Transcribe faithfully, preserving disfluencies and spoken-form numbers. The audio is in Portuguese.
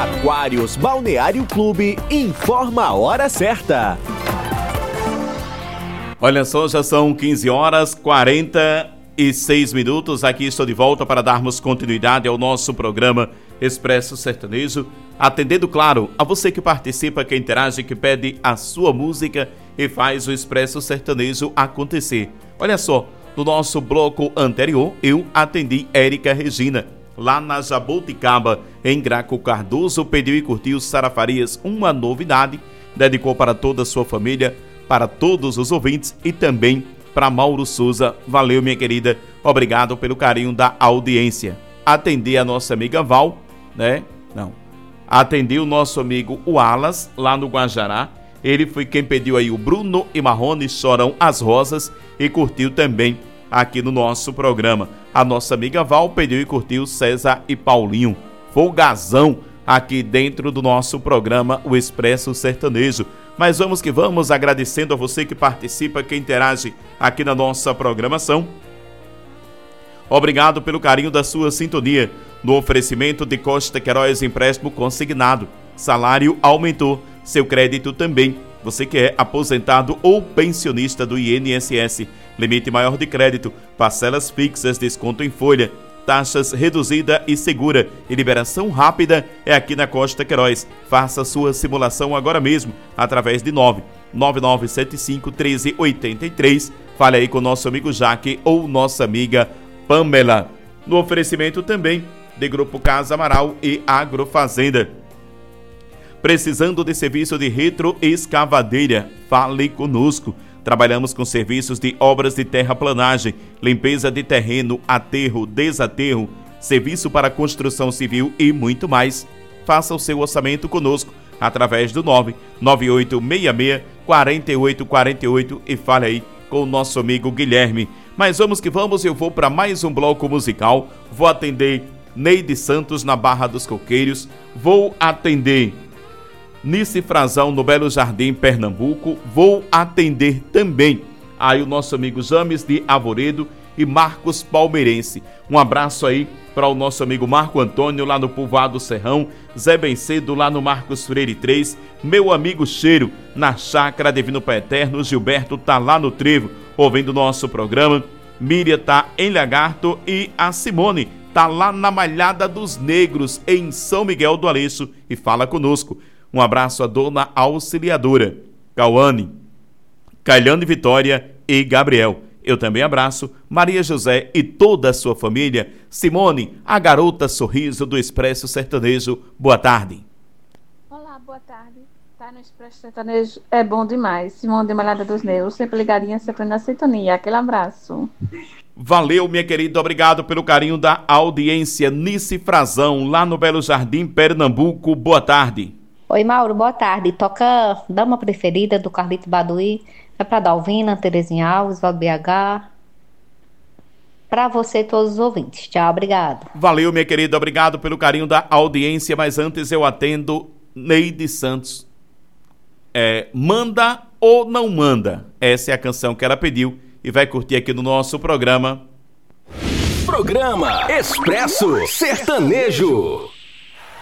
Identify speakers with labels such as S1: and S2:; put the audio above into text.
S1: Aquários Balneário Clube informa a hora certa.
S2: Olha só, já são quinze horas e quarenta e seis minutos. Aqui estou de volta para darmos continuidade ao nosso programa Expresso Sertanejo, atendendo, claro, a você que participa, que interage, que pede a sua música e faz o Expresso Sertanejo acontecer. Olha só, no nosso bloco anterior, eu atendi Érica Regina, lá na Jaboticaba, em Graco Cardoso, pediu e curtiu Sara Farias, Uma Novidade, dedicou para toda a sua família, para todos os ouvintes e também para Mauro Souza. Valeu, minha querida, obrigado pelo carinho da audiência. Atendi a nossa amiga Val, né? Não. Atendi o nosso amigo Wallace, lá no Guajará. Ele foi quem pediu aí o Bruno e Marrone, Choram as Rosas, e curtiu também aqui no nosso programa. A nossa amiga Val pediu e curtiu César e Paulinho. Folgazão aqui dentro do nosso programa, o Expresso Sertanejo. Mas vamos que vamos, agradecendo a você que participa, que interage aqui na nossa programação. Obrigado pelo carinho da sua sintonia. No oferecimento de Costa Queiroz Empréstimo Consignado. Salário aumentou, seu crédito também. Você que é aposentado ou pensionista do I N S S. Limite maior de crédito, parcelas fixas, desconto em folha, taxas reduzida e segura e liberação rápida é aqui na Costa Queiroz. Faça sua simulação agora mesmo através de nove nove nove sete cinco um três oito três. Fale aí com o nosso amigo Jaque ou nossa amiga Pamela. No oferecimento também de Grupo Casa Amaral e Agrofazenda. Precisando de serviço de retroescavadeira? Fale conosco. Trabalhamos com serviços de obras de terraplanagem, limpeza de terreno, aterro, desaterro, serviço para construção civil e muito mais. Faça o seu orçamento conosco através do nove nove oito seis seis quatro oito quatro oito e fale aí com o nosso amigo Guilherme. Mas vamos que vamos, eu vou para mais um bloco musical. Vou atender Neide Santos na Barra dos Coqueiros. Vou atender Nice Frazão no Belo Jardim, Pernambuco. Vou atender também aí o nosso amigo James de Arvoredo e Marcos Palmeirense. Um abraço aí para o nosso amigo Marco Antônio lá no Povoado Serrão, Zé Bencedo lá no Marcos Freire três, meu amigo Cheiro na Chácara Divino Pai Eterno, Gilberto tá lá no Trevo ouvindo o nosso programa, Miriam tá em Lagarto e a Simone tá lá na Malhada dos Negros em São Miguel do Aleixo e fala conosco. Um abraço à dona Auxiliadora, Cauane, Cailhane Vitória e Gabriel. Eu também abraço Maria José e toda a sua família. Simone, a garota sorriso do Expresso Sertanejo. Boa tarde.
S3: Olá, boa tarde. Tá no Expresso Sertanejo é bom demais. Simone de Malhada dos Negros, sempre ligadinha, sempre na sintonia. Aquele abraço.
S2: Valeu, minha querida. Obrigado pelo carinho da audiência. Nice Frazão, lá no Belo Jardim, Pernambuco. Boa tarde.
S4: Oi, Mauro, boa tarde. Toca Dama Preferida, do Carlito Baduí. É para Dalvina, Terezinha Alves, Valdo B H. Para você e todos os ouvintes. Tchau, obrigado.
S2: Valeu, minha querida. Obrigado pelo carinho da audiência. Mas antes eu atendo Neide Santos. É, manda ou não manda? Essa é a canção que ela pediu e vai curtir aqui no nosso programa.
S1: Programa Expresso Sertanejo.